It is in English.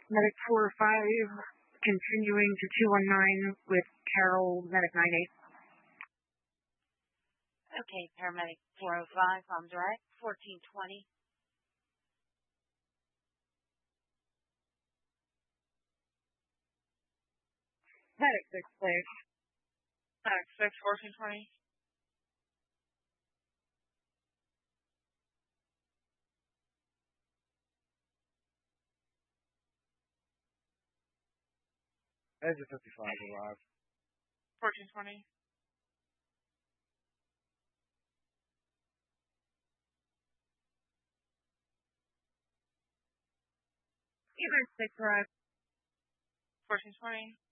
Medic 405, continuing to 219 with Carol, Medic 98. Okay, Paramedic 405 on direct, 1420. Medic 6, please. Medic 6, 1420. Exit 55 arrived. 1420. Either 6 arrived. 1420.